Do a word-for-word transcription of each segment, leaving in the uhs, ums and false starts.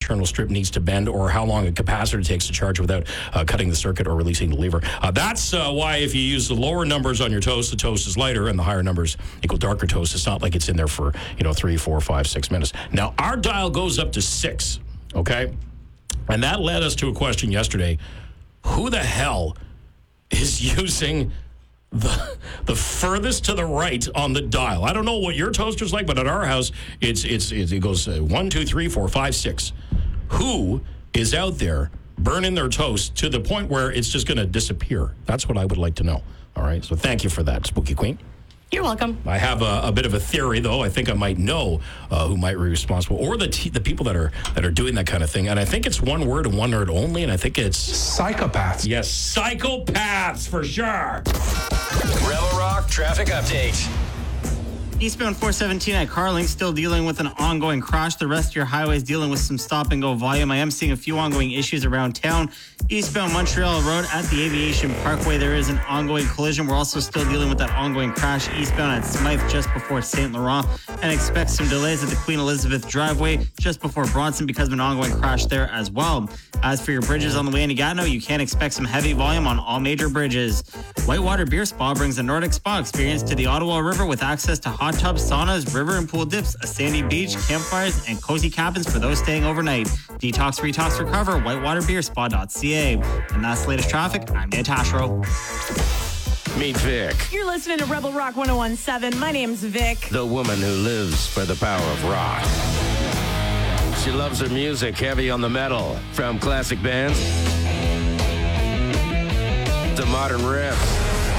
internal strip needs to bend or how long a capacitor takes to charge without uh, cutting the circuit or releasing the lever. Uh, that's uh, why if you use the lower numbers on your toast, the toast is lighter, and the higher numbers equal darker toast. It's not like it's in there for, you know, three, four, five, six minutes. Now, our dial goes up to six, okay? And that led us to a question yesterday. Who the hell is using the the furthest to the right on the dial? I don't know what your toaster's like, but at our house, it's it's, it's it goes uh, one, two, three, four, five, six. Who is out there burning their toast to the point where it's just going to disappear? That's what I would like to know. All right, so thank you for that, Spooky Queen. You're welcome. I have a, a bit of a theory, though. I think I might know uh, who might be responsible, or the t- the people that are that are doing that kind of thing. And I think it's one word and one word only, and I think it's psychopaths. Yes, psychopaths for sure. Rebel Rock traffic update. Eastbound four seventeen at Carling, still dealing with an ongoing crash. The rest of your highways dealing with some stop-and-go volume. I am seeing a few ongoing issues around town. Eastbound Montreal Road at the Aviation Parkway, there is an ongoing collision. We're also still dealing with that ongoing crash eastbound at Smythe just before Saint Laurent, and expect some delays at the Queen Elizabeth driveway just before Bronson because of an ongoing crash there as well. As for your bridges on the way into Gatineau, you can expect some heavy volume on all major bridges. Whitewater Beer Spa brings the Nordic Spa experience to the Ottawa River with access to hot tubs, saunas, river and pool dips, a sandy beach, campfires, and cozy cabins for those staying overnight. Detox, retox, recover, whitewater beer spa dot c a. And that's the latest traffic. I'm Dan Tashro. Meet Vic, You're listening to Rebel Rock one oh one point seven. My name's Vic. the woman who lives for the power of rock. She loves her music heavy on the metal, from classic bands to modern riffs.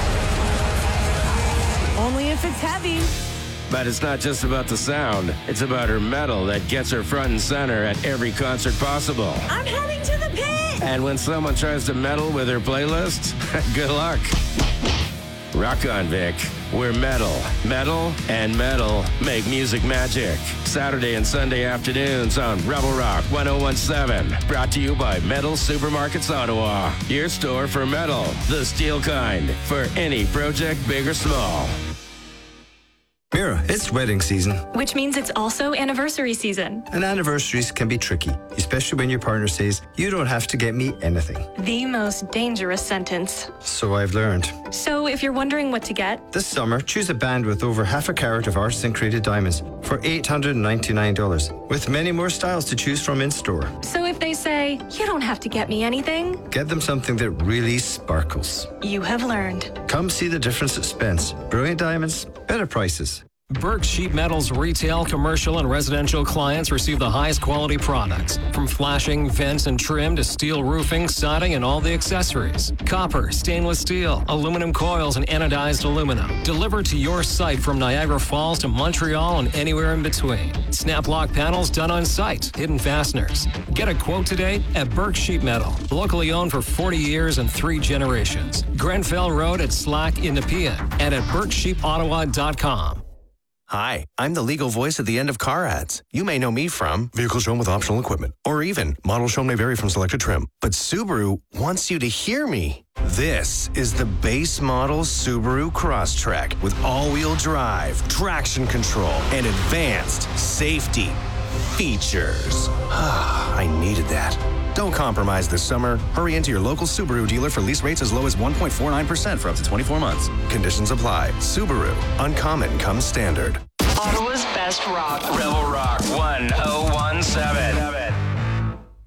Only if it's heavy. But it's not just about the sound. It's about her metal that gets her front and center at every concert possible. I'm heading to the pit. And when someone tries to meddle with her playlist, good luck. Rock on, Vic. We're metal. Metal and metal make music magic. Saturday and Sunday afternoons on Rebel Rock one oh one point seven. Brought to you by Metal Supermarkets Ottawa. Your store for metal, the steel kind, for any project, big or small. Mira, it's wedding season. Which means it's also anniversary season. And anniversaries can be tricky, especially when your partner says, you don't have to get me anything. The most dangerous sentence. So I've learned. So if you're wondering what to get, This summer, choose a band with over half a carat of artisan created diamonds for eight hundred ninety-nine dollars, with many more styles to choose from in store. so if they say, you don't have to get me anything, Get them something that really sparkles. you have learned. Come see the difference at Spence. Brilliant diamonds, better prices. Burke Sheet Metal's retail, commercial, and residential clients receive the highest quality products, from flashing, vents, and trim to steel roofing, siding, and all the accessories. Copper, stainless steel, aluminum coils, and anodized aluminum. Delivered to your site from Niagara Falls to Montreal and anywhere in between. Snap lock panels done on site. Hidden fasteners. Get a quote today at Burke Sheet Metal. Locally owned for forty years and three generations. Grenfell Road at Slack in Nepean and at burke sheep ottawa dot com. Hi, I'm the legal voice at the end of car ads. You may know me from vehicle shown with optional equipment, or even model shown may vary from selected trim. But Subaru wants you to hear me. This is the base model Subaru Crosstrek with all-wheel drive, traction control, and advanced safety features. I needed that. Don't compromise this summer. Hurry into your local Subaru dealer for lease rates as low as one point four nine percent for up to twenty-four months. Conditions apply. Subaru. Uncommon comes standard. Ottawa's best rock. Rebel Rock one oh one point seven.